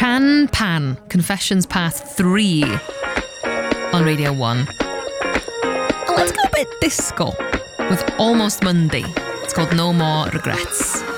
Pan Pan, Confessions Part 3 on Radio 1. And let's go a bit disco with Almost Monday. It's called No More Regrets.